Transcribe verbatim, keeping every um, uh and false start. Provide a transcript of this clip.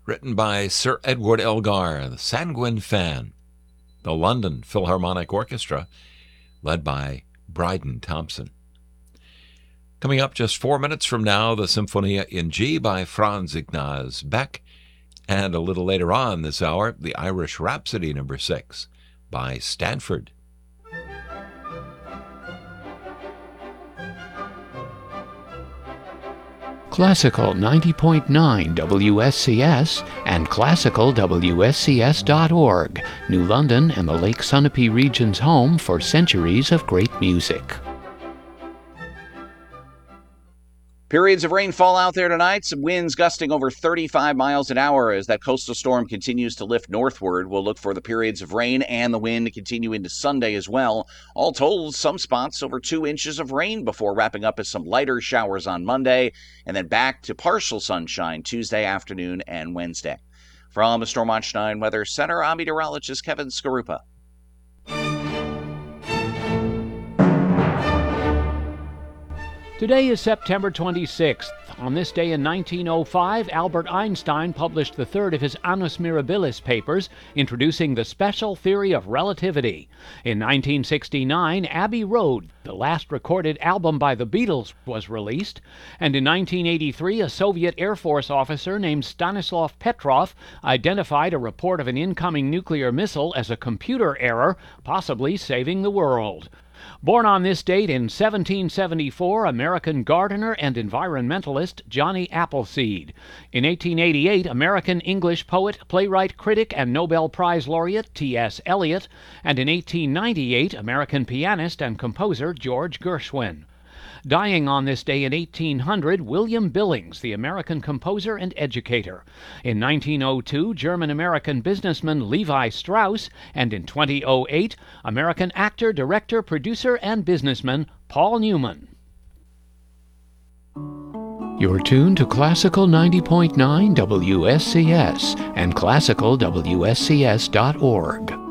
written by Sir Edward Elgar, the Sanguine Fan. The London Philharmonic Orchestra, led by Bryden Thompson. Coming up just four minutes from now, the Symphonia in G by Franz Ignaz Beck. And a little later on this hour, the Irish Rhapsody number six by Stanford. Classical ninety point nine W S C S and classical W S C S dot org, New London and the Lake Sunapee region's home for centuries of great music. Periods of rainfall out there tonight. Some winds gusting over thirty-five miles an hour as that coastal storm continues to lift northward. We'll look for the periods of rain and the wind to continue into Sunday as well. All told, some spots over two inches of rain before wrapping up as some lighter showers on Monday, and then back to partial sunshine Tuesday afternoon and Wednesday. From the Storm Watch nine Weather Center, I'm meteorologist Kevin Skarupa. Today is September twenty-sixth. On this day in nineteen oh five, Albert Einstein published the third of his Annus Mirabilis papers, introducing the special theory of relativity. In nineteen sixty-nine, Abbey Road, the last recorded album by the Beatles, was released. And in nineteen eighty-three, a Soviet Air Force officer named Stanislav Petrov identified a report of an incoming nuclear missile as a computer error, possibly saving the world. Born on this date in seventeen seventy-four, American gardener and environmentalist Johnny Appleseed. In eighteen eighty-eight, American English poet, playwright, critic, and Nobel Prize laureate T S Eliot. And in eighteen ninety-eight, American pianist and composer George Gershwin. Dying on this day in eighteen hundred, William Billings, the American composer and educator. In nineteen oh two, German-American businessman Levi Strauss. And in twenty oh eight, American actor, director, producer, and businessman Paul Newman. You're tuned to Classical ninety point nine W S C S and classical W S C S dot org.